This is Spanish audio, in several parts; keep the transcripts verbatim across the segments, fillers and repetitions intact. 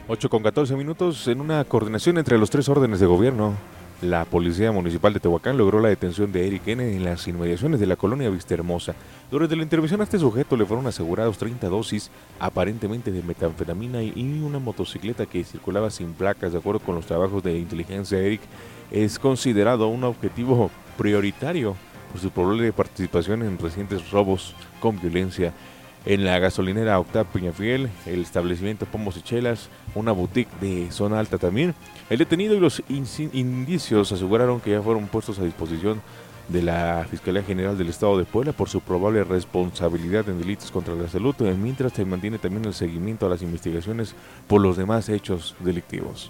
ocho con catorce minutos, en una coordinación entre los tres órdenes de gobierno, la Policía Municipal de Tehuacán logró la detención de Eric N. en las inmediaciones de la colonia Vistahermosa. Durante la intervención a este sujeto le fueron asegurados treinta dosis, aparentemente de metanfetamina, y una motocicleta que circulaba sin placas. De acuerdo con los trabajos de inteligencia, Eric es considerado un objetivo prioritario por su probable participación en recientes robos con violencia. En la gasolinera Octavio Peñafiel, el establecimiento Pomos y Chelas, una boutique de zona alta también. El detenido y los indicios aseguraron que ya fueron puestos a disposición de la Fiscalía General del Estado de Puebla por su probable responsabilidad en delitos contra la salud, mientras se mantiene también el seguimiento a las investigaciones por los demás hechos delictivos.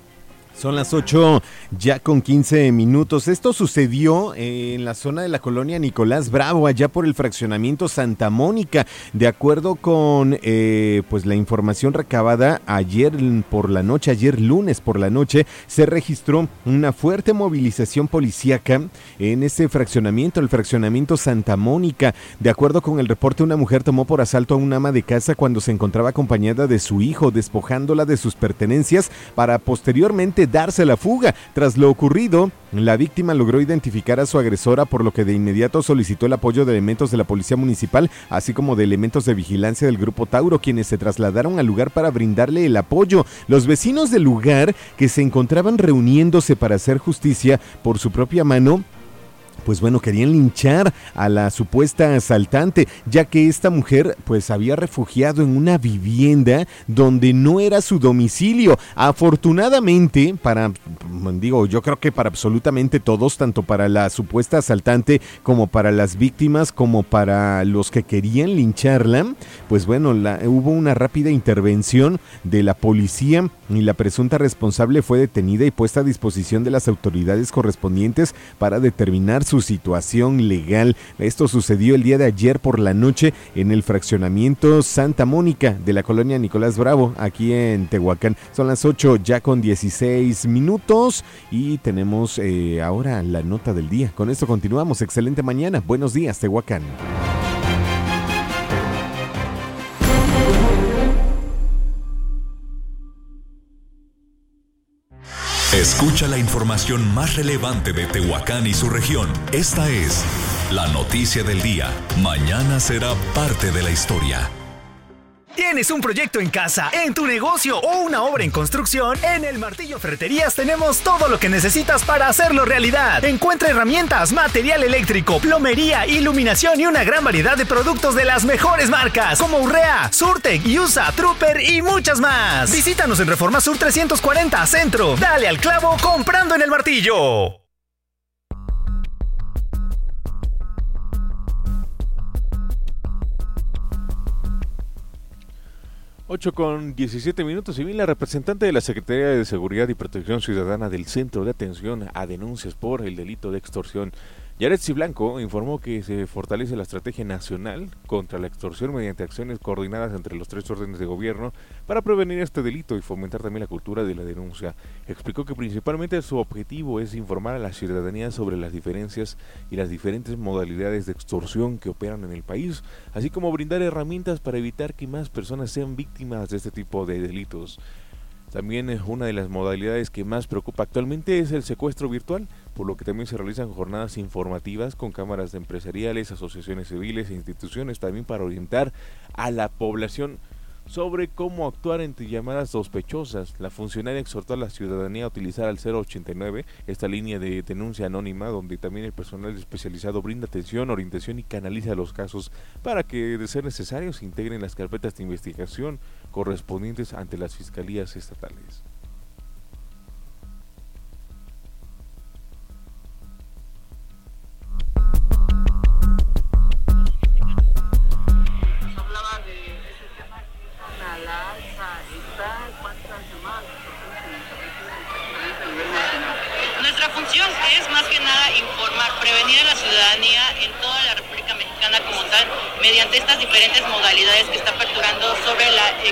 Son las ocho ya con quince minutos. Esto sucedió en la zona de la colonia Nicolás Bravo, allá por el fraccionamiento Santa Mónica. De acuerdo con eh, pues la información recabada ayer por la noche, ayer lunes por la noche, se registró una fuerte movilización policíaca en ese fraccionamiento, el fraccionamiento Santa Mónica. De acuerdo con el reporte, una mujer tomó por asalto a una ama de casa cuando se encontraba acompañada de su hijo, despojándola de sus pertenencias para posteriormente darse la fuga. Tras lo ocurrido, la víctima logró identificar a su agresora, por lo que de inmediato solicitó el apoyo de elementos de la policía municipal, así como de elementos de vigilancia del Grupo Tauro, quienes se trasladaron al lugar para brindarle el apoyo. Los vecinos del lugar, que se encontraban reuniéndose para hacer justicia por su propia mano, pues bueno, querían linchar a la supuesta asaltante, ya que esta mujer pues había refugiado en una vivienda donde no era su domicilio. Afortunadamente, para, digo, yo creo que para absolutamente todos, tanto para la supuesta asaltante como para las víctimas, como para los que querían lincharla, pues bueno, la, hubo una rápida intervención de la policía y la presunta responsable fue detenida y puesta a disposición de las autoridades correspondientes para determinar su situación legal. Esto sucedió el día de ayer por la noche en el fraccionamiento Santa Mónica de la colonia Nicolás Bravo, aquí en Tehuacán. Son las ocho ya con dieciséis minutos y tenemos eh, ahora la nota del día. Con esto continuamos. Excelente mañana. Buenos días, Tehuacán. Escucha la información más relevante de Tehuacán y su región. Esta es la noticia del día. Mañana será parte de la historia. ¿Tienes un proyecto en casa, en tu negocio o una obra en construcción? En El Martillo Ferreterías tenemos todo lo que necesitas para hacerlo realidad. Encuentra herramientas, material eléctrico, plomería, iluminación y una gran variedad de productos de las mejores marcas como Urrea, Surtec, Yusa, Trooper y muchas más. Visítanos en Reforma Sur trescientos cuarenta Centro. Dale al clavo comprando en El Martillo. ocho con diecisiete minutos. Y bien, la representante de la Secretaría de Seguridad y Protección Ciudadana del Centro de Atención a Denuncias por el Delito de Extorsión, Yaretsi Blanco, informó que se fortalece la estrategia nacional contra la extorsión mediante acciones coordinadas entre los tres órdenes de gobierno para prevenir este delito y fomentar también la cultura de la denuncia. Explicó que principalmente su objetivo es informar a la ciudadanía sobre las diferencias y las diferentes modalidades de extorsión que operan en el país, así como brindar herramientas para evitar que más personas sean víctimas de este tipo de delitos. También una de las modalidades que más preocupa actualmente es el secuestro virtual, por lo que también se realizan jornadas informativas con cámaras de empresariales, asociaciones civiles e instituciones, también para orientar a la población sobre cómo actuar ante llamadas sospechosas. La funcionaria exhortó a la ciudadanía a utilizar al cero ochenta y nueve, esta línea de denuncia anónima, donde también el personal especializado brinda atención, orientación y canaliza los casos para que, de ser necesario, se integren las carpetas de investigación correspondientes ante las fiscalías estatales. Nuestra función es más que nada informar, prevenir a la ciudadanía en toda la República Mexicana como tal, mediante estas diferentes modalidades que está aperturando sobre la